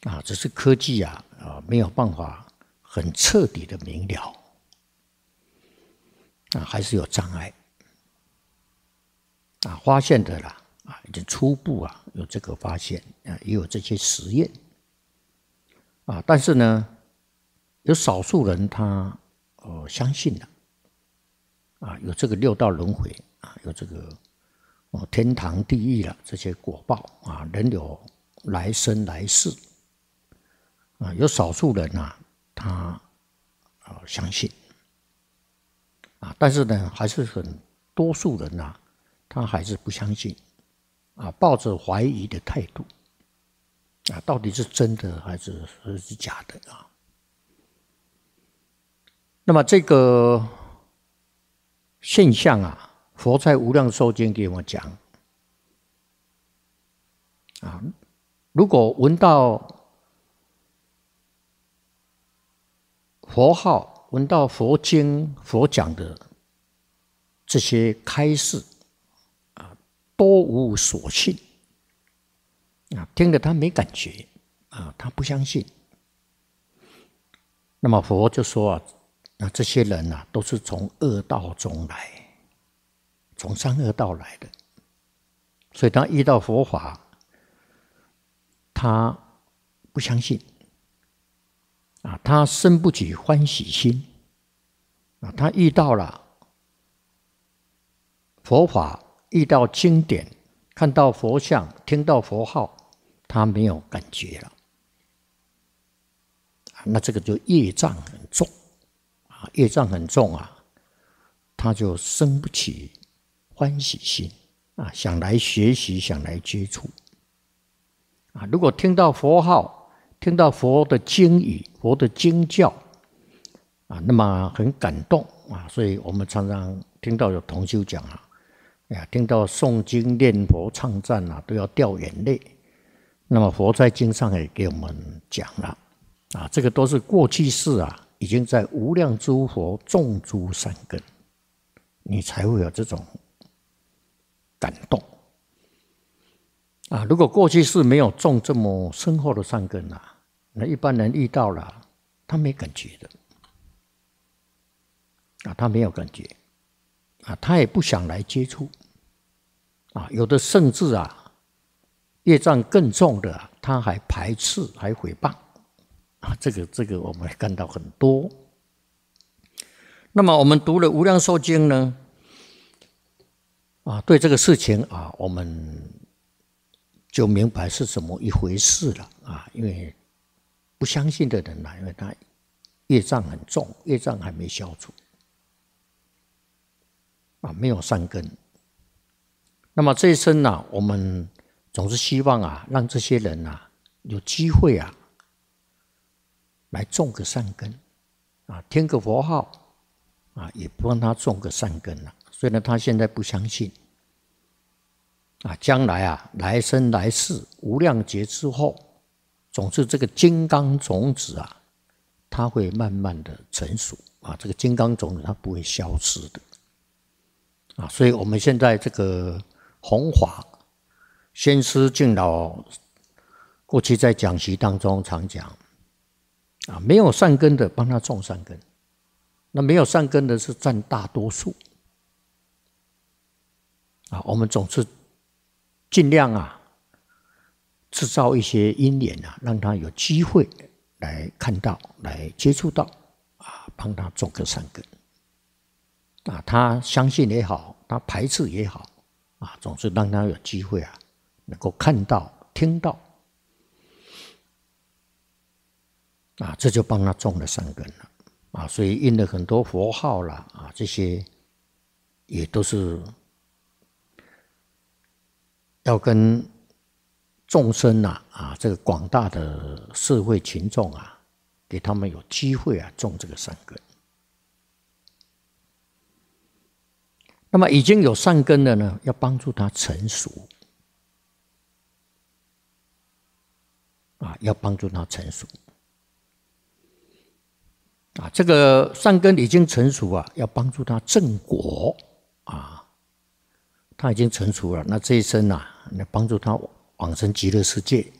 只是科技没有办法很彻底的明了，还是有障碍。发现的啦，已经初步有这个发现，也有这些实验，但是呢，有少数人他相信了，有这个六道轮回有这个天堂地狱了这些果报人有来生来世有少数人他相信但是呢，还是很多数人他还是不相信抱着怀疑的态度到底是真的还是假的那么这个现象佛在《无量寿经》给我讲如果闻到佛号，闻到佛经佛讲的这些开示多无所信听了他没感觉他不相信。那么佛就说这些人都是从恶道中来，从三恶道来的，所以他遇到佛法他不相信他生不起欢喜心他遇到了佛法，遇到经典，看到佛像，听到佛号，他没有感觉了那这个就业障很重业障很重他就生不起欢喜心想来学习，想来接触如果听到佛号，听到佛的经语，佛的经教那么很感动所以我们常常听到有同修讲听到诵经念佛唱赞都要掉眼泪。那么佛在经上也给我们讲了这个都是过去世已经在无量诸佛种诸善根，你才会有这种感动如果过去世没有种这么深厚的善根那一般人遇到了他没感觉的他没有感觉他也不想来接触有的甚至业障更重的他还排斥还诽谤这个我们看到很多。那么我们读了《无量寿经》呢对这个事情我们就明白是怎么一回事了因为不相信的人因为他业障很重，业障还没消除没有善根。那么这一生我们总是希望让这些人有机会来种个善根听个佛号也帮他种个善根虽然他现在不相信将来来生来世无量劫之后，总之这个金刚种子它会慢慢的成熟这个金刚种子它不会消失的所以我们现在这个弘法先师敬老过去在讲习当中常讲没有善根的帮他种善根，那没有善根的是占大多数我们总是尽量制造一些因缘让他有机会来看到，来接触到帮他种个善根他相信也好，他排斥也好总是让他有机会能够看到听到这就帮他种了善根了所以印了很多佛号啦这些也都是要跟众生这个广大的社会群众给他们有机会种这个善根。那么已经有善根的呢，要帮助他成熟要帮助他成熟这个善根已经成熟要帮助他正果他已经成熟了，那这一生帮助他往生极乐世界